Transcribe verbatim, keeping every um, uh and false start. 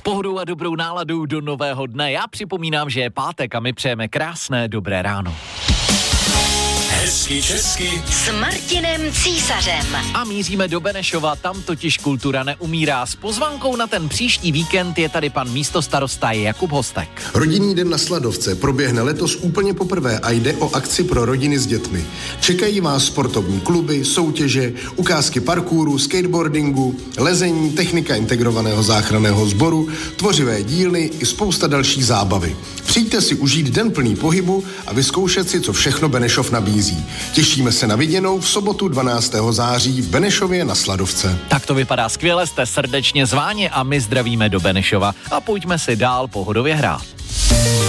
S pohodou a dobrou náladou do nového dne. Já připomínám, že je pátek a my přejeme krásné dobré ráno. Hezky česky s Martinem Císařem. A míříme do Benešova, tam totiž kultura neumírá. S pozvánkou na ten příští víkend je tady pan místostarosta Jakub Hostek. Rodinný den na Sladovce proběhne letos úplně poprvé a jde o akci pro rodiny s dětmi. Čekají vás sportovní kluby, soutěže, ukázky parkouru, skateboardingu, lezení, technika integrovaného záchranného sboru, tvořivé dílny i spousta další zábavy. Přijďte si užít den plný pohybu a vyzkoušet si, co všechno Benešov nabízí. Těšíme se na viděnou v sobotu dvanáctého září v Benešově na Sladovce. Tak to vypadá skvěle, jste srdečně zváni a my zdravíme do Benešova a pojďme si dál pohodově hrát.